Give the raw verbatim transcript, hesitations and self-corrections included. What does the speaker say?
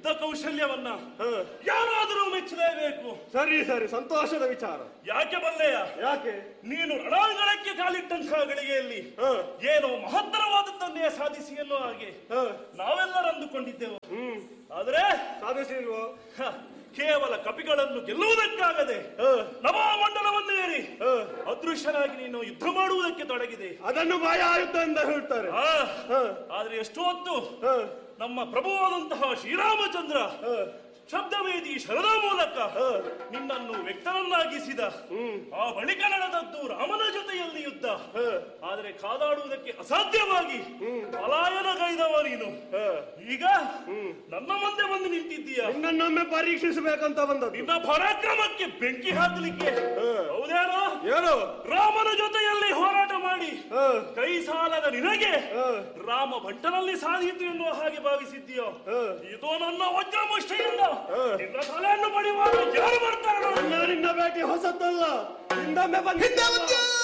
ಯುದ್ಧ ಕೌಶಲ್ಯವನ್ನ ಯಾರಾದರೂ ಮೆಚ್ಚಲೇಬೇಕು. ಸರಿ ಸರಿ, ಸಂತೋಷದ ವಿಚಾರ. ಯಾಕೆ ಬಲ್ಲೆಯ? ಯಾಕೆ? ನೀನು ರಣಾಂಗಣಕ್ಕೆ ಕಾಲಿಟ್ಟಂತಹ ಗಳಿಗೆಯಲ್ಲಿ ಏನೋ ಮಹತ್ತರವಾದದ್ದನ್ನೇ ಸಾಧಿಸಿ ಎನ್ನುವ ಹಾಗೆ ನಾವೆಲ್ಲರೂ ಅಂದುಕೊಂಡಿದ್ದೆವು. ಆದ್ರೆ ಸಾಧಿಸಿಲ್ವೋ? ಕೇವಲ ಕಪಿಗಳನ್ನು ಗೆಲ್ಲುವುದಕ್ಕಾಗದೆ ನವಾಮಂಡಲವನ್ನು ಏರಿ ಅದೃಶ್ಯನಾಗಿ ನೀನು ಯುದ್ಧ ಮಾಡುವುದಕ್ಕೆ ತೊಡಗಿದೆ. ಅದನ್ನು ಮಾಯ ಆಯುಧ ಅಂತ ಹೇಳ್ತಾರೆ. ಆದ್ರೆ ಎಷ್ಟು ಹೊತ್ತು ನಮ್ಮ ಪ್ರಭುವಾದಂತಹ ಶ್ರೀರಾಮಚಂದ್ರ ಶಬ್ದವೇದಿ ಶರದ ಮೂಲಕ ನಿನ್ನನ್ನು ವ್ಯಕ್ತನನ್ನಾಗಿಸಿದ. ಆ ಬಳಿಕ ನಡೆದದ್ದು ರಾಮನ ಜೊತೆಯಲ್ಲಿ ಯುದ್ಧ. ಆದರೆ ಕಾದಾಡುವುದಕ್ಕೆ ಅಸಾಧ್ಯವಾಗಿ ಪಲಾಯನಗೈದವ ನೀನು. ಈಗ ನನ್ನ ಮುಂದೆ ಬಂದು ನಿಂತಿದ್ದೀಯ. ನಿನ್ನನ್ನೊಮ್ಮೆ ಪರೀಕ್ಷಿಸಬೇಕಂತ ಬಂದದ್ದು. ನಿನ್ನ ಪರಾಕ್ರಮಕ್ಕೆ ಬೆಂಕಿ ಹಾಕಲಿಕ್ಕೆ. ಹೌದೇನೋ? ಏನು? ರಾಮನ ಜೊತೆಯಲ್ಲಿ ಹೋರಾಟ ಮಾಡಿ ಕೈ ಸಾಲದ ನಿನಗೆ ರಾಮ ಭಂಟನಲ್ಲಿ ಸಾಧಿತು ಎನ್ನುವ ಹಾಗೆ ಭಾವಿಸಿದ್ದೀಯೋ? ಇದು ನನ್ನ ವಜ್ರಮುಷ್ಟಿಯಿಂದ ನಿನ್ನ ತಲೆಯನ್ನು ಪಡೆಯುವಾಗ ಯಾರು ಬರ್ತಾರೆ? ನಿನ್ನ ಭೇಟಿ ಹೊಸತಲ್ಲ. ಹಿಂದೊಮ್ಮೆ ಬಂದ